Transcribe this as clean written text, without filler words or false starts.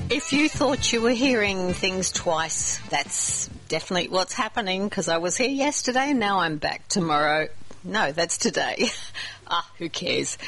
If you thought you were hearing things twice, that's definitely what's happening, because I was here yesterday and now I'm back tomorrow. No, that's today. Who cares?